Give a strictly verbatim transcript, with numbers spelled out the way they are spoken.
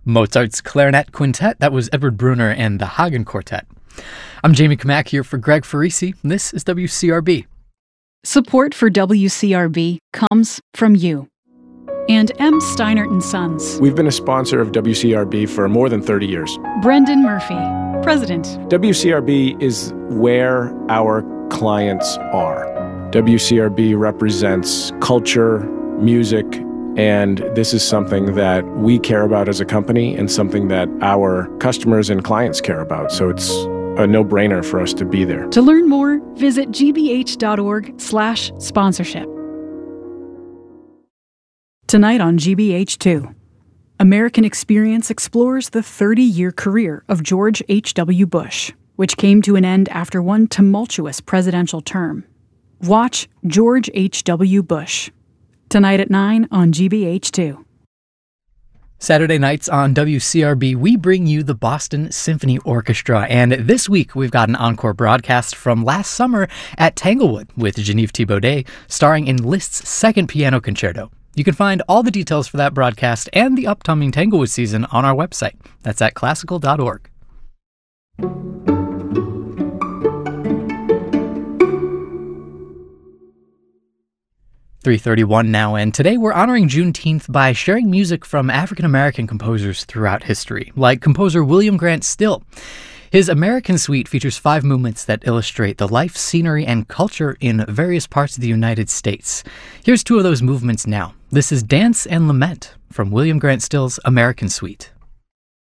Mozart's Clarinet Quintet, that was Edward Brunner and the Hagen Quartet. I'm Jamie Kamak here for Greg Farisi. This is W C R B. Support for W C R B comes from you and M. Steinert and Sons. We've been a sponsor of W C R B for more than thirty years. Brendan Murphy, President. W C R B is where our clients are. W C R B represents culture, music, and this is something that we care about as a company and something that our customers and clients care about. So it's a no-brainer for us to be there. To learn more, visit gbh.org slash sponsorship. Tonight on G B H two, American Experience explores the thirty-year career of George H W. Bush, which came to an end after one tumultuous presidential term. Watch George H W. Bush. Tonight at nine on G B H two. Saturday nights on W C R B, we bring you the Boston Symphony Orchestra. And this week, we've got an encore broadcast from last summer at Tanglewood with Genevieve Thibaudet, starring in Liszt's second piano concerto. You can find all the details for that broadcast and the upcoming Tanglewood season on our website. That's at classical dot org. three thirty-one now, and today we're honoring Juneteenth by sharing music from African-American composers throughout history, like composer William Grant Still. His American Suite features five movements that illustrate the life, scenery, and culture in various parts of the United States. Here's two of those movements now. This is Dance and Lament from William Grant Still's American Suite.